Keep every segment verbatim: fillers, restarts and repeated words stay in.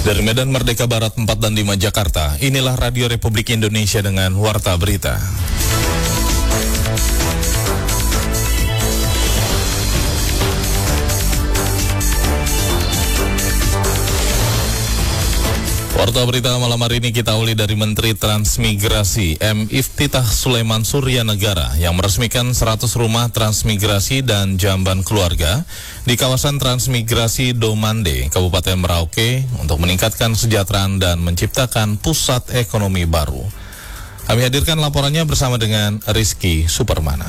Dari Medan Merdeka Barat empat dan lima Jakarta, inilah Radio Republik Indonesia dengan Warta Berita. Warta Berita malam hari ini kita awali dari Menteri Transmigrasi M. Iftitah Sulaiman Suryanegara yang meresmikan seratus rumah transmigrasi dan jamban keluarga di kawasan transmigrasi Domande, Kabupaten Merauke untuk meningkatkan kesejahteraan dan menciptakan pusat ekonomi baru. Kami hadirkan laporannya bersama dengan Rizky Supermana.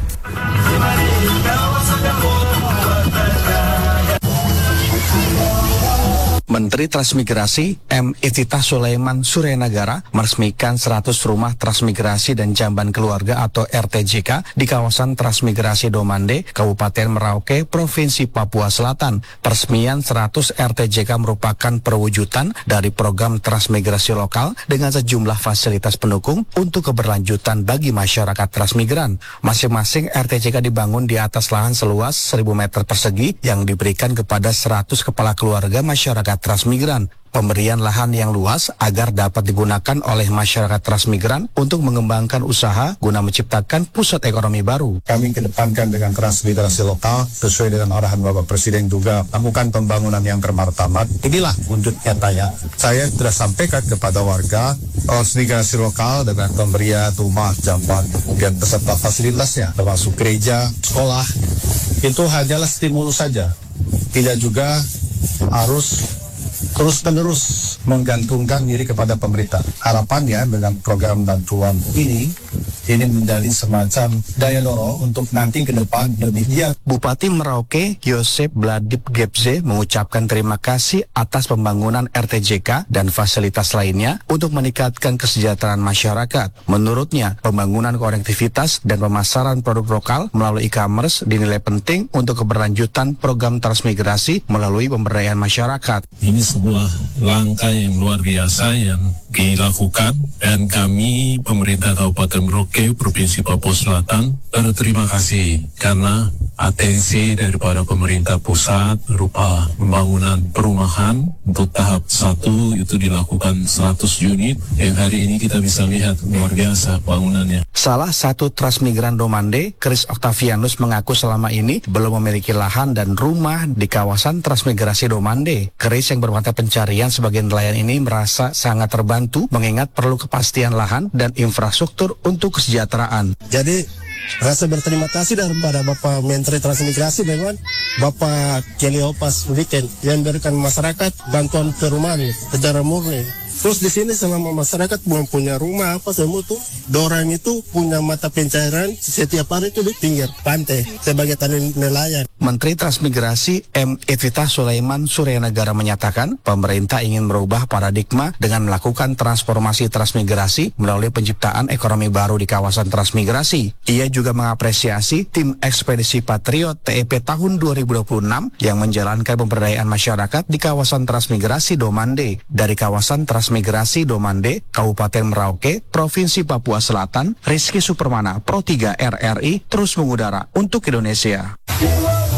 Menteri Transmigrasi M. Iftitah Sulaiman Suryanegara meresmikan seratus rumah transmigrasi dan jamban keluarga atau R T J K di kawasan transmigrasi Domande, Kabupaten Merauke, Provinsi Papua Selatan. Peresmian seratus R T J K merupakan perwujudan dari program transmigrasi lokal dengan sejumlah fasilitas pendukung untuk keberlanjutan bagi masyarakat transmigran. Masing-masing R T J K dibangun di atas lahan seluas seribu meter persegi yang diberikan kepada seratus kepala keluarga masyarakat transmigran. Pemberian lahan yang luas agar dapat digunakan oleh masyarakat transmigran untuk mengembangkan usaha guna menciptakan pusat ekonomi baru. Kami kedepankan dengan transmigrasi lokal sesuai dengan arahan Bapak Presiden juga lakukan pembangunan yang bermartabat. Inilah wujud nyatanya. Saya sudah sampaikan kepada warga transmigrasi lokal dengan pemberian rumah, jamban, kemudian beserta fasilitasnya termasuk gereja, sekolah. Itu hanyalah stimulus saja. Tidak juga harus terus-menerus menggantungkan diri kepada pemerintah. Harapannya dengan program bantuan ini, ini menjadi semacam daya dorong untuk nanti ke depan lebih giat. Bupati Merauke, Yosep Bladip Gebze, mengucapkan terima kasih atas pembangunan R T J K dan fasilitas lainnya untuk meningkatkan kesejahteraan masyarakat. Menurutnya, pembangunan konektivitas dan pemasaran produk lokal melalui e-commerce dinilai penting untuk keberlanjutan program transmigrasi melalui pemberdayaan masyarakat. Ini sebuah langkah yang luar biasa yang dilakukan dan kami pemerintah Kabupaten Merauke Provinsi Papua Selatan berterima kasih karena atensi daripada pemerintah pusat berupa pembangunan perumahan untuk tahap satu itu dilakukan seratus unit yang hari ini kita bisa lihat luar biasa bangunannya. Salah satu transmigran Domande, Chris Octavianus, mengaku selama ini belum memiliki lahan dan rumah di kawasan transmigrasi Domande. Chris yang bermata pencarian sebagai nelayan ini merasa sangat terbantu mengingat perlu kepastian lahan dan infrastruktur untuk kesejahteraan. Jadi rasa berterima kasih daripada Bapak Menteri Transmigrasi dengan Bapak Keliopas Weekend yang memberikan masyarakat bantuan perumahan secara murni. Terus di sini selama masyarakat belum punya rumah apa semua tuh, dorang itu punya mata pencarian setiap hari itu di pinggir pantai sebagai tani nelayan. Menteri Transmigrasi M. Iftitah Sulaiman Suryanegara menyatakan pemerintah ingin merubah paradigma dengan melakukan transformasi transmigrasi melalui penciptaan ekonomi baru di kawasan transmigrasi. Ia juga mengapresiasi tim ekspedisi Patriot T E P tahun dua ribu dua puluh enam yang menjalankan pemberdayaan masyarakat di kawasan transmigrasi Domande. Dari kawasan transmigrasi Domande, Kabupaten Merauke, Provinsi Papua Selatan, Rizky Supermana, Pro tiga R R I, terus mengudara untuk Indonesia.